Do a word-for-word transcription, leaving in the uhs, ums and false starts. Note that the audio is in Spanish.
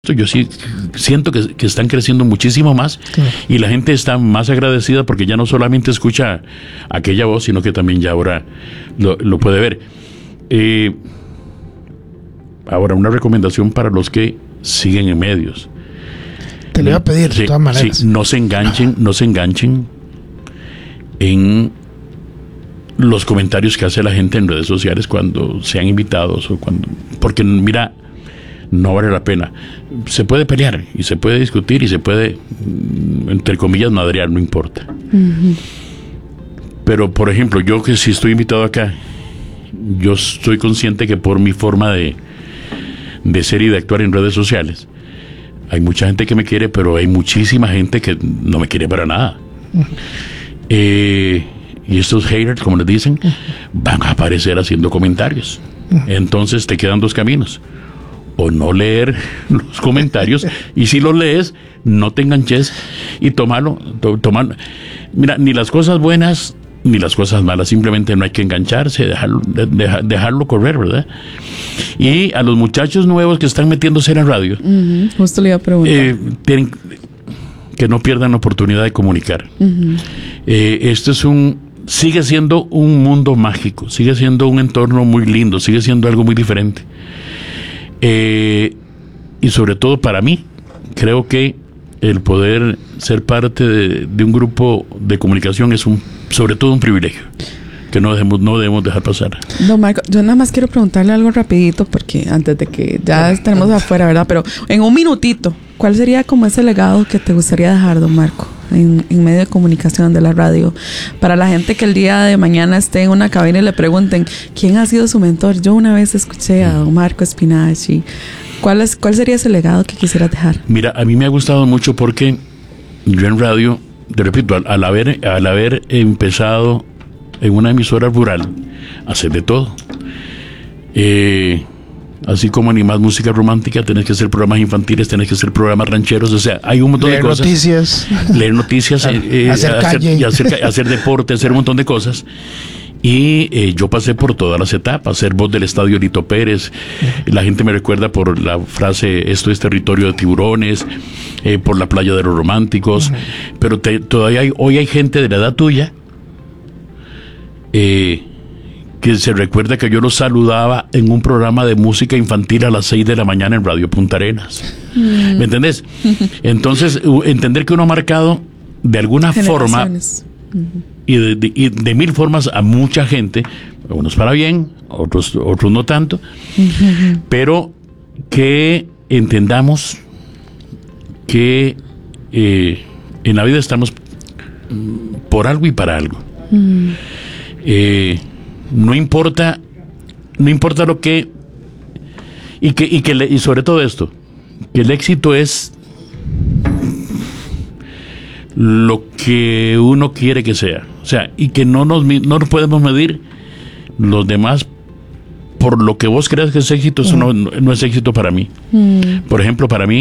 Yo sí siento que, que están creciendo muchísimo más, claro. Y la gente está más agradecida porque ya no solamente escucha aquella voz, sino que también ya ahora lo, lo puede ver. Eh, ahora, una recomendación para los que siguen en medios. Te lo iba a pedir, sí, de todas maneras. Sí, no se enganchen, no se enganchen en los comentarios que hace la gente en redes sociales cuando sean invitados o cuando, porque mira, no vale la pena. Se puede pelear y se puede discutir y se puede, entre comillas, madrear, no importa. Uh-huh. Pero, por ejemplo, yo que si estoy invitado acá, yo estoy consciente que por mi forma de, de ser y de actuar en redes sociales, hay mucha gente que me quiere, pero hay muchísima gente que no me quiere para nada. Uh-huh. Eh, y estos haters, como les dicen, uh-huh, van a aparecer haciendo comentarios. Uh-huh. Entonces te quedan dos caminos. O no leer los comentarios, y si los lees, no te enganches y tomalo, to, tomalo. Mira, ni las cosas buenas ni las cosas malas, simplemente no hay que engancharse, dejarlo, de, deja, dejarlo correr, ¿verdad? Y a los muchachos nuevos que están metiéndose en la radio, uh-huh, justo le iba a preguntar, eh, tienen que no pierdan la oportunidad de comunicar. Uh-huh. Eh, esto es un, sigue siendo un mundo mágico, sigue siendo un entorno muy lindo, sigue siendo algo muy diferente. Eh, y sobre todo para mí, creo que el poder ser parte de, de un grupo de comunicación es un, sobre todo un privilegio que no debemos, no debemos dejar pasar. Don Marco, yo nada más quiero preguntarle algo rapidito, porque antes de que ya tenemos afuera, ¿verdad? Pero en un minutito, ¿cuál sería como ese legado que te gustaría dejar, don Marco, en, en medio de comunicación de la radio, para la gente que el día de mañana esté en una cabina y le pregunten ¿quién ha sido su mentor? Yo una vez escuché a don Marco Spinachi. ¿Cuál es, cuál sería ese legado que quisieras dejar? Mira, a mí me ha gustado mucho porque yo en radio, te repito, al, al haber al haber empezado en una emisora rural a hacer de todo, eh, así como ni más música romántica, tenés que hacer programas infantiles, tenés que hacer programas rancheros, o sea, hay un montón leer de cosas. Noticias. Leer noticias. Leer noticias, eh, hacer, hacer, hacer, hacer deporte, hacer un montón de cosas. Y eh, yo pasé por todas las etapas, ser voz del estadio Lito Pérez. Uh-huh. La gente me recuerda por la frase, esto es territorio de tiburones, eh, por la playa de los románticos. Uh-huh. Pero te, todavía hay, hoy hay gente de la edad tuya eh, que se recuerda que yo los saludaba en un programa de música infantil a las seis de la mañana en Radio Punta Arenas. Mm. ¿Me entendés? Entonces, entender que uno ha marcado de alguna forma, uh-huh, y de, de, y de mil formas a mucha gente, unos para bien, otros, otros no tanto, uh-huh, pero que entendamos que eh, en la vida estamos por algo y para algo. Uh-huh. Eh, no importa, no importa lo que y que y que le, y sobre todo esto, que el éxito es lo que uno quiere que sea, o sea, y que no nos no nos podemos medir los demás por lo que vos creas que es éxito. Eso uh-huh, no, no es éxito para mí. Uh-huh. Por ejemplo, para mí